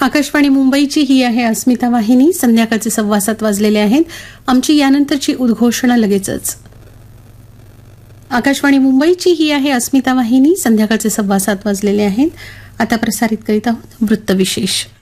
आकाशवाणी मुंबईची ही आहे अस्मिता वाहिनी. संध्याकाळचे 7:15 वाजलेले आहेत. आमची यानंतरची उद्घोषणा लगेचच. आकाशवाणी मुंबईची ही आहे अस्मिता वाहिनी. संध्याकाळचे 7:15 वाजलेले आहेत. आता प्रसारित करीत आहोत वृत्तविशेष.